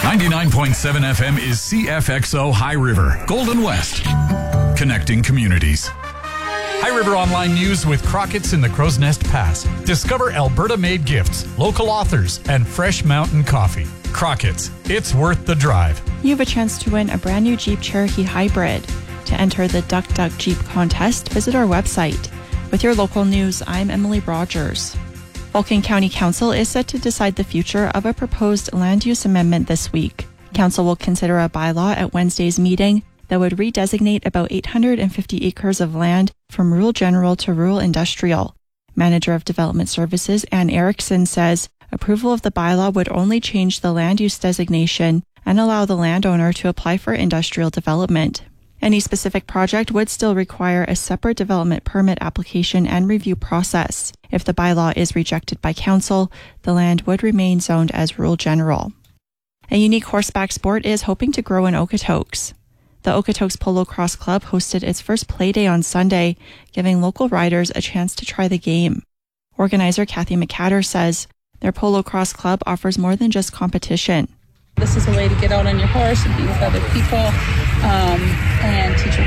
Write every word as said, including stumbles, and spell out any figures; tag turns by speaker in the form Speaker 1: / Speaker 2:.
Speaker 1: ninety-nine point seven F M is C F X O High River, Golden West, connecting communities.
Speaker 2: High River Online News with Crockett's in the Crow's Nest Pass. Discover Alberta-made gifts, local authors, and fresh mountain coffee. Crockett's, it's worth the drive.
Speaker 3: You have a chance to win a brand new Jeep Cherokee Hybrid. To enter the Duck Duck Jeep contest, visit our website. With your local news, I'm Emily Rogers. Vulcan County Council is set to decide the future of a proposed land use amendment this week. Council will consider a bylaw at Wednesday's meeting that would redesignate about eight hundred fifty acres of land from rural general to rural industrial. Manager of Development Services Ann Erickson says approval of the bylaw would only change the land use designation and allow the landowner to apply for industrial development. Any specific project would still require a separate development permit application and review process. If the bylaw is rejected by council, the land would remain zoned as rural general. A unique horseback sport is hoping to grow in Okotoks. The Okotoks Polo Cross Club hosted its first play day on Sunday, giving local riders a chance to try the game. Organizer Kathy McCatter says their Polo Cross Club offers more than just competition.
Speaker 4: This is a way to get out on your horse and be with other people um, and teach